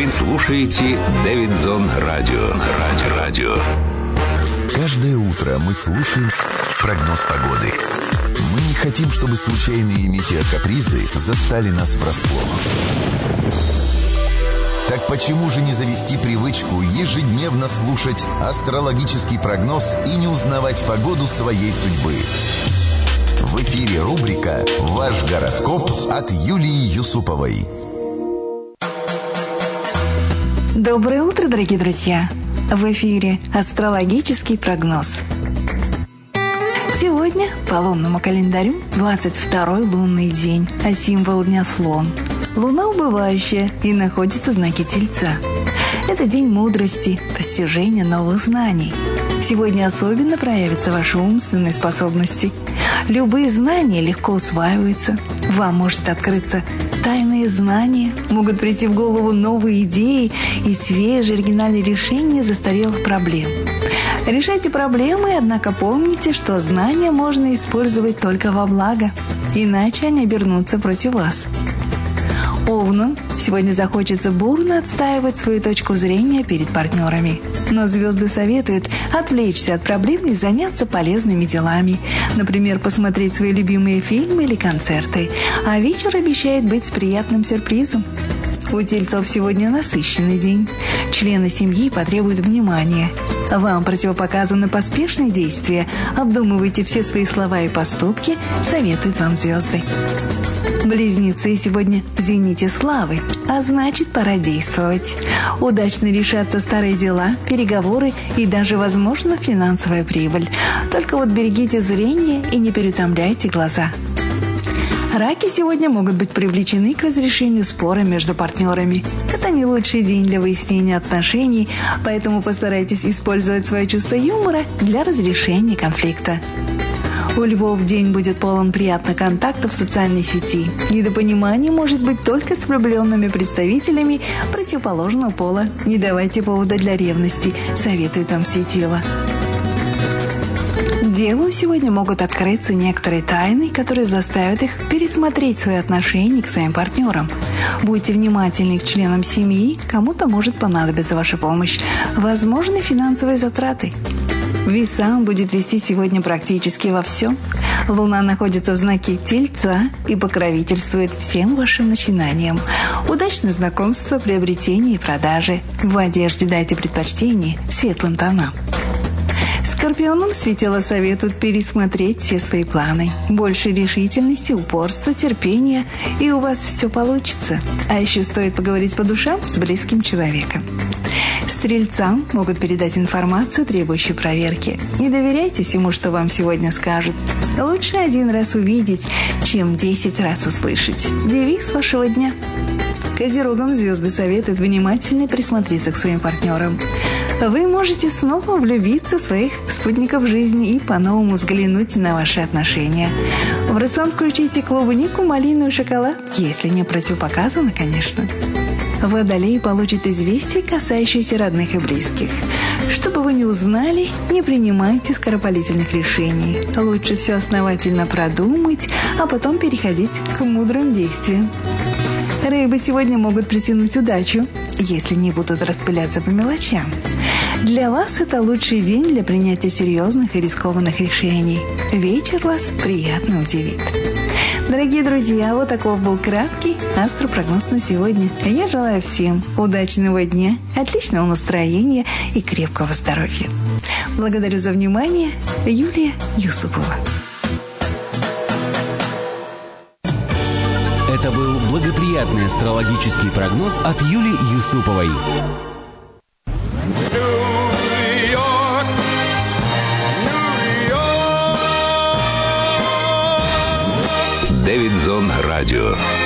Вы слушаете Дэвидзон Радио. Каждое утро мы слушаем прогноз погоды. Мы не хотим, чтобы случайные метеокапризы застали нас врасплох. Так почему же не завести привычку ежедневно слушать астрологический прогноз и не узнавать погоду своей судьбы? В эфире рубрика «Ваш гороскоп» от Юлии Юсуповой. Доброе утро, дорогие друзья! В эфире астрологический прогноз. Сегодня по лунному календарю 22-й лунный день, а символ дня слон. Луна убывающая и находится в знаке Тельца. Это день мудрости, постижения новых знаний. Сегодня особенно проявятся ваши умственные способности. Любые знания легко усваиваются. Вам может открыться тайные знания, могут прийти в голову новые идеи и свежие оригинальные решения застарелых проблем. Решайте проблемы, однако помните, что знания можно использовать только во благо, иначе они обернутся против вас. Овнам сегодня захочется бурно отстаивать свою точку зрения перед партнерами. Но звезды советуют отвлечься от проблем и заняться полезными делами. Например, посмотреть свои любимые фильмы или концерты. А вечер обещает быть с приятным сюрпризом. У тельцов сегодня насыщенный день. Члены семьи потребуют внимания. Вам противопоказаны поспешные действия. Обдумывайте все свои слова и поступки, советуют вам звезды. Близнецы сегодня в зените славы, а значит, пора действовать. Удачно решатся старые дела, переговоры и даже, возможно, финансовая прибыль. Только вот берегите зрение и не переутомляйте глаза. Раки сегодня могут быть привлечены к разрешению спора между партнерами. Это не лучший день для выяснения отношений, поэтому постарайтесь использовать свое чувство юмора для разрешения конфликта. У львов день будет полон приятных контактов в социальной сети. Недопонимание может быть только с влюбленными представителями противоположного пола. Не давайте повода для ревности, советует вам светило. Девам сегодня могут открыться некоторые тайны, которые заставят их пересмотреть свои отношения к своим партнерам. Будьте внимательны к членам семьи, кому-то может понадобиться ваша помощь. Возможны финансовые затраты. Весам будет вести сегодня практически во всем. Луна находится в знаке Тельца и покровительствует всем вашим начинаниям. Удачное знакомство, приобретение и продажи. В одежде дайте предпочтение светлым тонам. Скорпионам светило советуют пересмотреть все свои планы. Больше решительности, упорства, терпения, и у вас все получится. А еще стоит поговорить по душам с близким человеком. Стрельцам могут передать информацию, требующую проверки. Не доверяйте всему, что вам сегодня скажут. Лучше один раз увидеть, чем 10 раз услышать. Девиз вашего дня. Козерогам звезды советуют внимательно присмотреться к своим партнерам. Вы можете снова влюбиться в своих спутников жизни и по-новому взглянуть на ваши отношения. В рацион включите клубнику, малину и шоколад, если не противопоказано, конечно. Водолей получит известия, касающиеся родных и близких. Что бы вы ни узнали, не принимайте скоропалительных решений. Лучше все основательно продумать, а потом переходить к мудрым действиям. Рыбы сегодня могут притянуть удачу, если не будут распыляться по мелочам. Для вас это лучший день для принятия серьезных и рискованных решений. Вечер вас приятно удивит. Дорогие друзья, вот таков был краткий астропрогноз на сегодня. Я желаю всем удачного дня, отличного настроения и крепкого здоровья. Благодарю за внимание. Юлия Юсупова. Это был благоприятный астрологический прогноз от Юлии Юсуповой. Дэвидзон Радио.